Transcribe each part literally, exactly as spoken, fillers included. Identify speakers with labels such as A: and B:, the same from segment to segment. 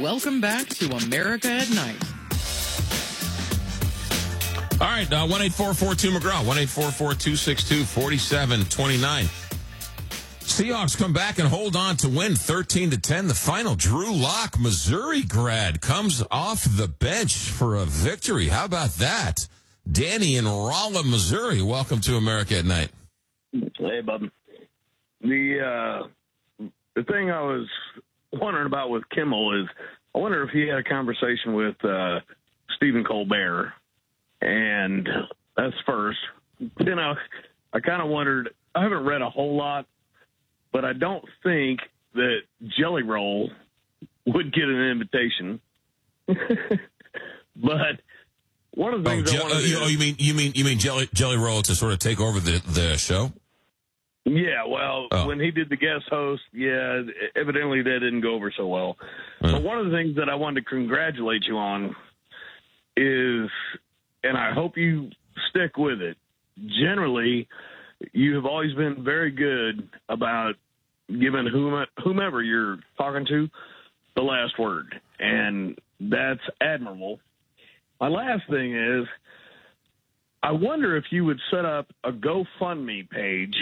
A: Welcome back to America at Night.
B: All right, uh, one eight four four two McGraw, one eight four four two six two four seven two nine. Seahawks come back and hold on to win thirteen to ten. The final. Drew Lock, Missouri grad, comes off the bench for a victory. How about that? Danny in Rolla, Missouri. Welcome to America at Night.
C: Hey, bud. The uh, the thing I was wondering about with Kimmel is I wonder if he had a conversation with uh, Stephen Colbert. And that's first. Then I, I kind of wondered, I haven't read a whole lot, but I don't think that Jelly Roll would get an invitation. But one of the things
B: oh,
C: I
B: Je-
C: want to
B: uh,
C: do,
B: you, oh, you mean you mean you mean Jelly Jelly Roll to sort of take over the, the show?
C: Yeah, well,
B: oh.
C: when he did the guest host, yeah, evidently that didn't go over so well.
B: Uh.
C: But one of the things that I wanted to congratulate you on is, and I hope you stick with it, generally, you have always been very good about giving whom, whomever you're talking to the last word, and that's admirable. My last thing is, I wonder if you would set up a GoFundMe page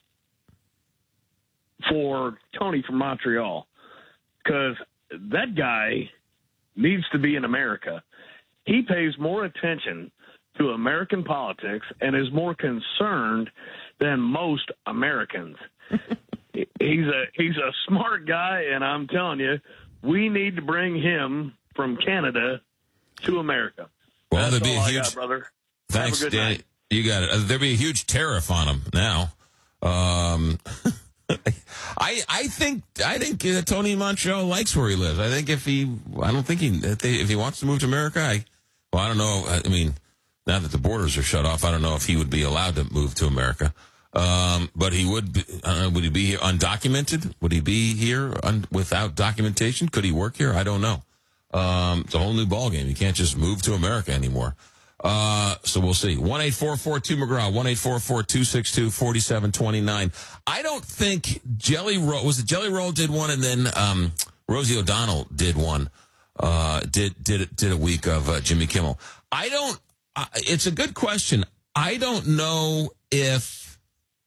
C: for Tony from Montreal, because that guy needs to be in America. He pays more attention to American politics and is more concerned than most Americans. he's a he's a smart guy, and I'm telling you, we need to bring him from Canada to America.
B: Well,
C: That's
B: there'd be
C: all
B: a
C: I
B: huge
C: got, brother.
B: Thanks,
C: Have a good
B: Danny.
C: night.
B: You got it. Uh, there'd be a huge tariff on him now. Um, I I think I think uh, Tony in Montreal likes where he lives. I think if he, I don't think he if, they, if he wants to move to America, I well, I don't know. I mean, now that the borders are shut off, I don't know if he would be allowed to move to America. Um, but he would. Be, I don't know, would he be here undocumented? Would he be here un, without documentation? Could he work here? I don't know. Um, it's a whole new ballgame. You can't just move to America anymore. Uh, so we'll see. one eight four four two McGraw, one eight four four two six two four seven two nine. I don't think Jelly Roll, was it Jelly Roll did one and then, um, Rosie O'Donnell did one, uh, did, did, did a week of, uh, Jimmy Kimmel. I don't, uh, it's a good question. I don't know if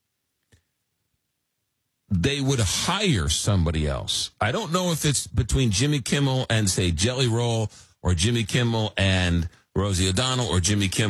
B: they would hire somebody else. I don't know if it's between Jimmy Kimmel and say Jelly Roll or Jimmy Kimmel and Rosie O'Donnell or Jimmy Kimmel